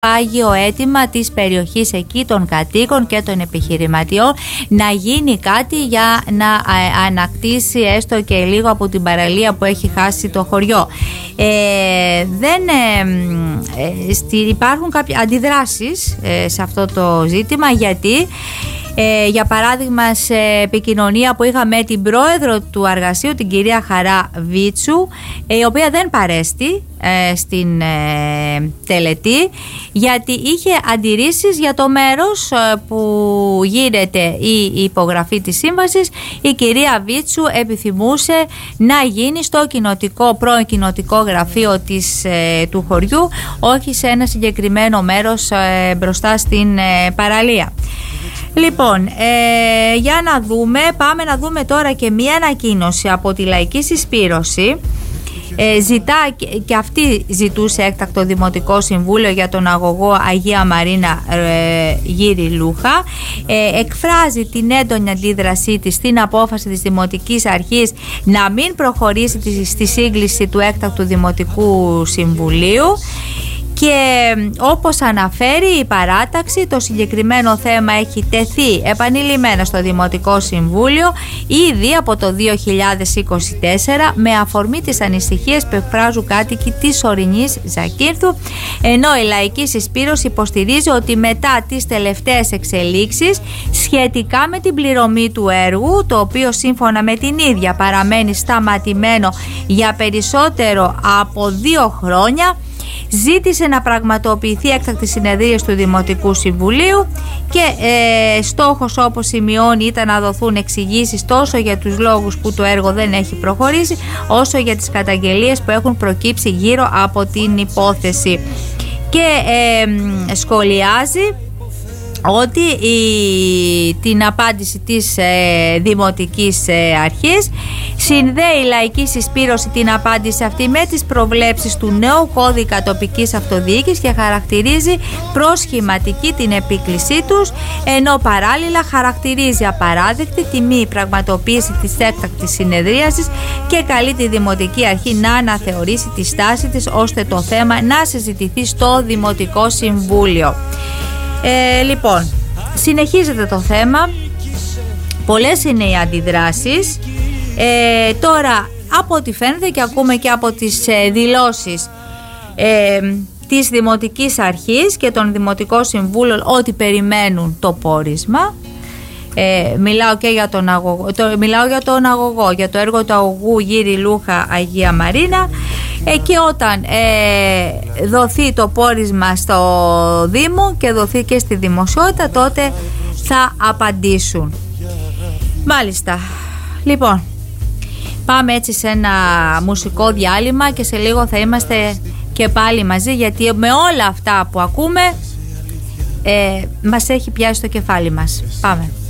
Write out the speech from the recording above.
πάγιο αίτημα της περιοχής εκεί, των κατοίκων και των επιχειρηματιών, να γίνει κάτι για να ανακτήσει έστω και λίγο από την παραλία που έχει χάσει το χωριό. Υπάρχουν κάποιες αντιδράσεις σε αυτό το ζήτημα, γιατί για παράδειγμα, σε επικοινωνία που είχαμε με την πρόεδρο του Αργασίου, την κυρία Χαρά Βίτσου, η οποία δεν παρέστη στην τελετή, γιατί είχε αντιρρήσεις για το μέρος που γίνεται η υπογραφή της σύμβασης. Η κυρία Βίτσου επιθυμούσε να γίνει στο πρώην κοινοτικό γραφείο του χωριού, όχι σε ένα συγκεκριμένο μέρος μπροστά στην παραλία. Λοιπόν, για να δούμε, πάμε να δούμε τώρα και μία ανακοίνωση από τη Λαϊκή Συσπήρωση. Και αυτή ζητούσε έκτακτο Δημοτικό Συμβούλιο για τον αγωγό Αγία Μαρίνα Γύρι Λούχα. Εκφράζει την έντονη αντίδρασή της στην απόφαση της Δημοτικής Αρχής να μην προχωρήσει στη σύγκληση του έκτακτου Δημοτικού Συμβουλίου. Και όπως αναφέρει η παράταξη, το συγκεκριμένο θέμα έχει τεθεί επανειλημμένα στο Δημοτικό Συμβούλιο ήδη από το 2024, με αφορμή τις ανησυχίες που εκφράζουν κάτοικοι της ορεινής Ζακύρθου, ενώ η Λαϊκή Συσπήρωση υποστηρίζει ότι μετά τις τελευταίες εξελίξεις σχετικά με την πληρωμή του έργου, το οποίο σύμφωνα με την ίδια παραμένει σταματημένο για περισσότερο από 2 χρόνια, ζήτησε να πραγματοποιηθεί έκτακτη συνεδρίαση του Δημοτικού Συμβουλίου και στόχος, όπως σημειώνει, ήταν να δοθούν εξηγήσεις τόσο για τους λόγους που το έργο δεν έχει προχωρήσει, όσο για τις καταγγελίες που έχουν προκύψει γύρω από την υπόθεση. Και σχολιάζει ότι την απάντηση της Δημοτικής Αρχής συνδέει η Λαϊκή Συσπήρωση την απάντηση αυτή με τις προβλέψεις του νέου κώδικα τοπικής αυτοδιοίκησης και χαρακτηρίζει προσχηματική την επίκλησή τους, ενώ παράλληλα χαρακτηρίζει απαράδεκτη τη μη πραγματοποίηση της έκτακτης συνεδρίασης και καλεί τη Δημοτική Αρχή να αναθεωρήσει τη στάση της, ώστε το θέμα να συζητηθεί στο Δημοτικό Συμβούλιο. Λοιπόν, συνεχίζεται το θέμα, πολλές είναι οι αντιδράσεις. Τώρα, από ό,τι φαίνεται και ακούμε και από τις δηλώσεις της Δημοτικής Αρχής και των Δημοτικών Συμβούλων, ότι περιμένουν το πόρισμα. Μιλάω και για τον αγωγό, για το έργο του αγωγού Γύρι Λούχα Αγία Μαρίνα, και όταν δοθεί το πόρισμα στο Δήμο και δοθεί και στη δημοσιότητα, τότε θα απαντήσουν. Μάλιστα. Λοιπόν, πάμε έτσι σε ένα μουσικό διάλειμμα και σε λίγο θα είμαστε και πάλι μαζί, γιατί με όλα αυτά που ακούμε μας έχει πιάσει το κεφάλι μας. Πάμε.